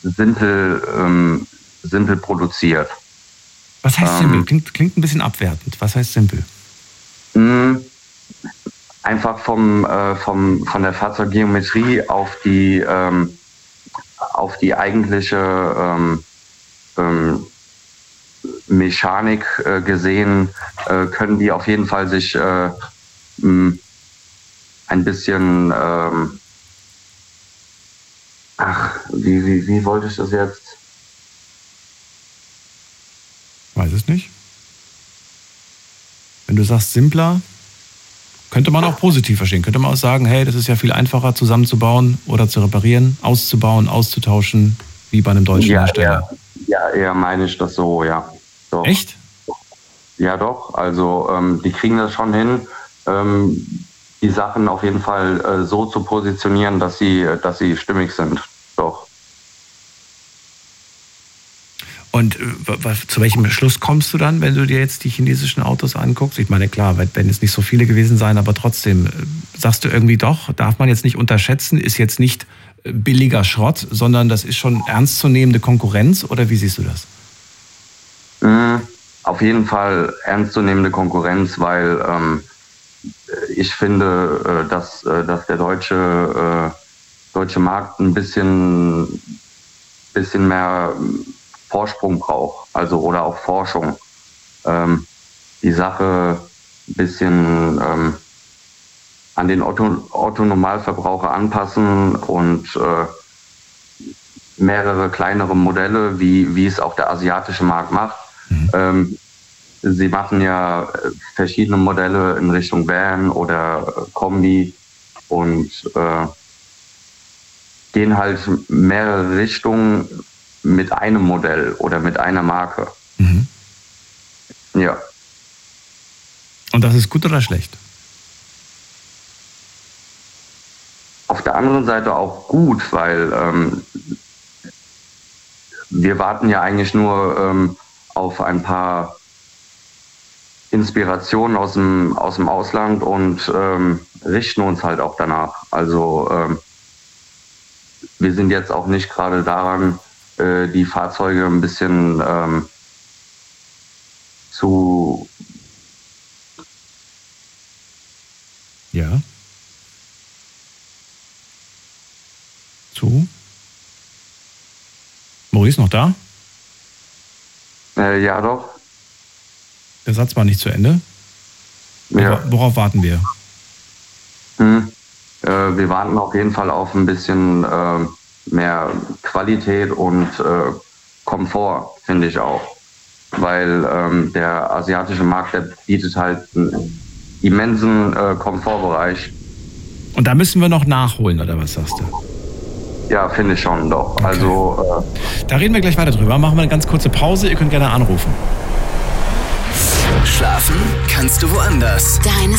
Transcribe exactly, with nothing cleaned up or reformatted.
simpel, ähm, simpel produziert. Was heißt ähm, simpel? Klingt, klingt ein bisschen abwertend. Was heißt simpel? Mh, einfach vom, äh, vom, von der Fahrzeuggeometrie auf die, ähm, auf die eigentliche ähm, ähm, Mechanik äh, gesehen, äh, können die auf jeden Fall sich äh, mh, ein bisschen, ähm, ach, wie, wie, wie wollte ich das jetzt? Weiß es nicht. Wenn du sagst simpler, könnte man auch positiv verstehen. Könnte man auch sagen, hey, das ist ja viel einfacher zusammenzubauen oder zu reparieren, auszubauen, auszutauschen, wie bei einem deutschen Ja, Hersteller. ja, ja, eher meine ich das so, ja. Doch. Echt? Ja, doch. Also ähm, die kriegen das schon hin, ähm, die Sachen auf jeden Fall äh, so zu positionieren, dass sie, dass sie stimmig sind. Doch. Und äh, was, zu welchem Schluss kommst du dann, wenn du dir jetzt die chinesischen Autos anguckst? Ich meine, klar, werden jetzt nicht so viele gewesen sein, aber trotzdem, äh, sagst du irgendwie doch, darf man jetzt nicht unterschätzen, ist jetzt nicht äh, billiger Schrott, sondern das ist schon ernstzunehmende Konkurrenz, oder wie siehst du das? Mhm. Auf jeden Fall ernstzunehmende Konkurrenz, weil ähm, ich finde, äh, dass, äh, dass der deutsche, äh, deutsche Markt ein bisschen, bisschen mehr Vorsprung braucht, also oder auch Forschung. Ähm, die Sache ein bisschen ähm, an den Otto, Otto Normalverbraucher anpassen und äh, mehrere kleinere Modelle, wie, wie es auch der asiatische Markt macht. Mhm. Ähm, sie machen ja verschiedene Modelle in Richtung Van oder Kombi und äh, gehen halt mehrere Richtungen mit einem Modell oder mit einer Marke. Mhm. Ja. Und das ist gut oder schlecht? Auf der anderen Seite auch gut, weil ähm, wir warten ja eigentlich nur ähm, auf ein paar Inspirationen aus dem, aus dem Ausland und ähm, richten uns halt auch danach. Also ähm, wir sind jetzt auch nicht gerade daran, äh, die Fahrzeuge ein bisschen ähm, zu... Ja. Zu? Maurice, noch da? Äh, ja, doch. Der Satz war nicht zu Ende. Ja. Worauf warten wir? Hm. Äh, wir warten auf jeden Fall auf ein bisschen äh, mehr Qualität und äh, Komfort, finde ich auch. Weil ähm, der asiatische Markt, der bietet halt einen immensen äh, Komfortbereich. Und da müssen wir noch nachholen, oder was sagst du? Ja, finde ich schon, doch. Okay. Also, äh, da reden wir gleich weiter drüber. Machen wir eine ganz kurze Pause. Ihr könnt gerne anrufen. Schlafen kannst du woanders. Deine